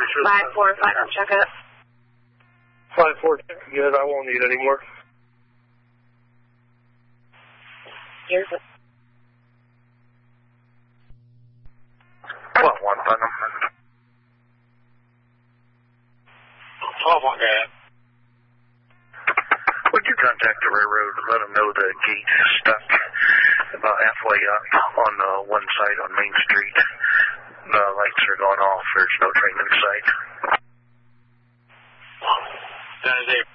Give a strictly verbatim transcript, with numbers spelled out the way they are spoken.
pretty sure. Five, four, five, I'll check it. Five, four, good. I won't need any more. Here's it. twelve one, Thunder. twelve one, guy. Would you contact the railroad and let them know the gate's stuck about halfway up on uh, one side on Main Street? The lights are going off. There's no train in sight. That is a